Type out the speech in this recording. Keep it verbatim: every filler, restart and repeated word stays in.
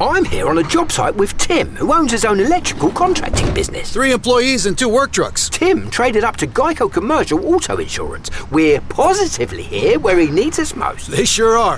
I'm here on a job site with Tim, who owns his own electrical contracting business. Three employees and two work trucks. Tim traded up to Geico Commercial Auto Insurance. We're positively here where he needs us most. They sure are.